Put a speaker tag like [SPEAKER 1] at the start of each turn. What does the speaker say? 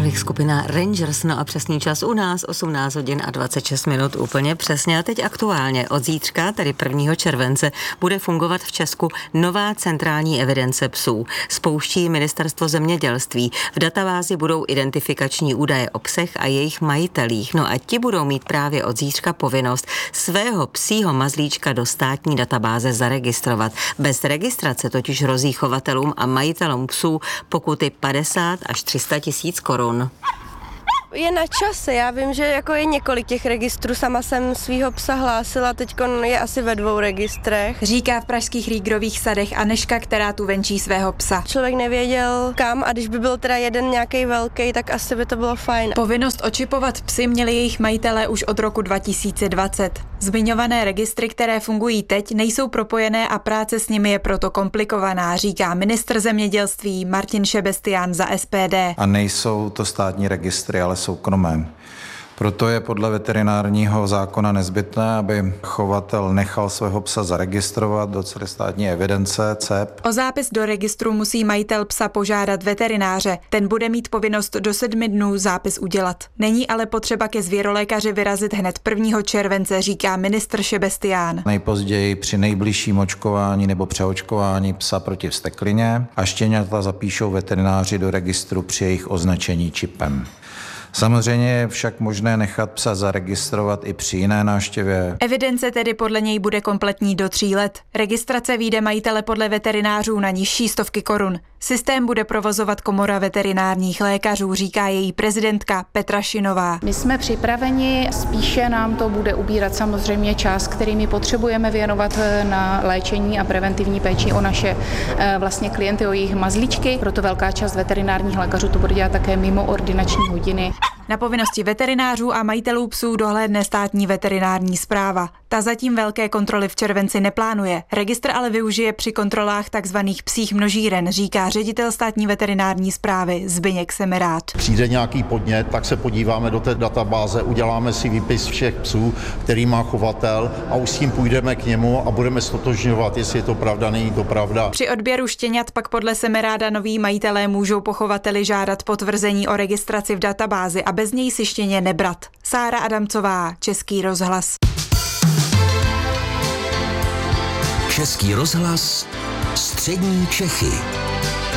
[SPEAKER 1] Tolik skupina Rangers, no a přesný čas u nás 18 hodin a 26 minut úplně přesně. A teď aktuálně od zítřka, tedy 1. července, bude fungovat v Česku nová centrální evidence psů. Spouští Ministerstvo zemědělství. V databázi budou identifikační údaje o psech a jejich majitelích. No a ti budou mít právě od zítřka povinnost svého psího mazlíčka do státní databáze zaregistrovat. Bez registrace totiž hrozí chovatelům a majitelům psů pokuty 50 až 300 tisíc korun.
[SPEAKER 2] Je na čase, já vím, že jako je několik těch registrů, sama jsem svýho psa hlásila, teďko je asi ve 2 registrech.
[SPEAKER 3] Říká v pražských Rýgrových sadech Anežka, která tu venčí svého psa.
[SPEAKER 2] Člověk nevěděl kam a když by byl teda jeden nějaký velký, tak asi by to bylo fajn.
[SPEAKER 3] Povinnost očipovat psy měli jejich majitelé už od roku 2020. Zmiňované registry, které fungují teď, nejsou propojené a práce s nimi je proto komplikovaná, říká ministr zemědělství Martin Šebestián za SPD.
[SPEAKER 4] A nejsou to státní registry, ale soukromé. Proto je podle veterinárního zákona nezbytné, aby chovatel nechal svého psa zaregistrovat do celostátní evidence CEP.
[SPEAKER 3] O zápis do registru musí majitel psa požádat veterináře. Ten bude mít povinnost do 7 dnů zápis udělat. Není ale potřeba ke zvěrolékaři vyrazit hned 1. července, říká ministr Šebestián.
[SPEAKER 4] Nejpozději při nejbližším očkování nebo přeočkování psa proti vzteklině a štěňata zapíšou veterináři do registru při jejich označení čipem. Samozřejmě je však možné nechat psa zaregistrovat i při jiné návštěvě.
[SPEAKER 3] Evidence tedy podle něj bude kompletní do 3 let. Registrace vyjde majitele podle veterinářů na nižší stovky korun. Systém bude provozovat Komora veterinárních lékařů, říká její prezidentka Petra Šinová.
[SPEAKER 5] My jsme připraveni, spíše nám to bude ubírat samozřejmě čas, který my potřebujeme věnovat na léčení a preventivní péči o naše vlastně klienty, o jejich mazlíčky. Proto velká část veterinárních lékařů to bude dělat také mimo ordinační hodiny.
[SPEAKER 3] Na povinnosti veterinářů a majitelů psů dohlédne státní veterinární správa. Ta zatím velké kontroly v červenci neplánuje. Registr ale využije při kontrolách takzvaných psích množíren, říká ředitel státní veterinární správy Zbyněk Semerád.
[SPEAKER 6] Přijde nějaký podnět, tak se podíváme do té databáze, uděláme si výpis všech psů, který má chovatel a už s tím půjdeme k němu a budeme ztotožňovat, jestli je to pravda, není to pravda.
[SPEAKER 3] Při odběru štěňat pak podle Semeráda noví majitelé můžou po chovateli žádat potvrzení o registraci v databázi a bez něj si štěně nebrat. Sára Adamcová, Český rozhlas.
[SPEAKER 7] Český rozhlas, střední Čechy.